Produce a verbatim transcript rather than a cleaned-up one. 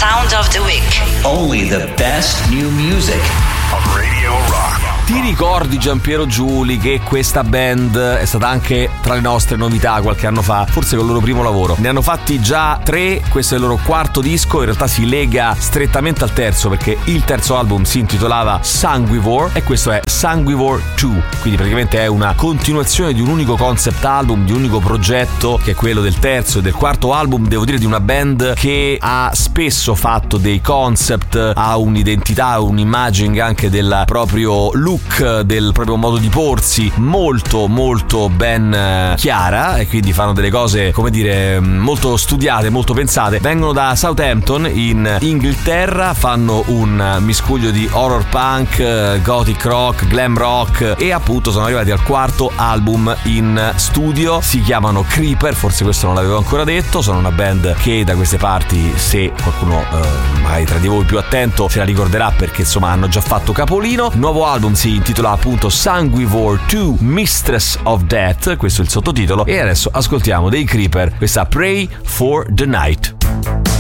Sound of the Week. Only the best new music of Radio Rock. Ti ricordi, Giampiero Giuli, che questa band è stata anche tra le nostre novità qualche anno fa, forse con il loro primo lavoro? Ne hanno fatti già tre, questo è il loro quarto disco, in realtà si lega strettamente al terzo perché il terzo album si intitolava Sanguivore e questo è Sanguivore due, quindi praticamente è una continuazione di un unico concept album, di un unico progetto che è quello del terzo e del quarto album, devo dire di una band che ha spesso fatto dei concept, ha un'identità, un'immagine anche del proprio look, del proprio modo di porsi molto molto ben chiara e quindi fanno delle cose, come dire, molto studiate, molto pensate. Vengono da Southampton in Inghilterra, fanno un miscuglio di horror punk, gothic rock, glam rock e appunto sono arrivati al quarto album in studio. Si chiamano Creeper, forse questo non l'avevo ancora detto. Sono una band che da queste parti, se qualcuno eh, magari tra di voi più attento se la ricorderà, perché insomma hanno già fatto capolino. Il nuovo album si intitola appunto Sanguivore due Mistress of Death, questo è il sottotitolo, e adesso ascoltiamo dei Creeper questa Pray for the Night.